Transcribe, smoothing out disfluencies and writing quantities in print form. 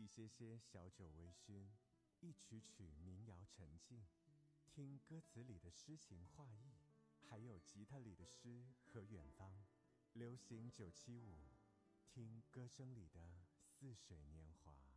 些些小酒微醺，一曲曲民谣沉静，听歌词里的诗情画意，还有吉他里的诗和远方。流行975，听歌声里的似水年华。